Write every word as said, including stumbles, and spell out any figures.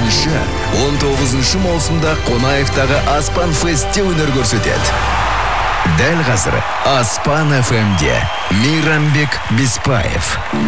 сегізінші он тоғызыншы маусымда Қонаевтағы Аспан Фестте өнер көрсетеді. Дәл қазір Аспан эф эмде Мейрамбек Беспаев.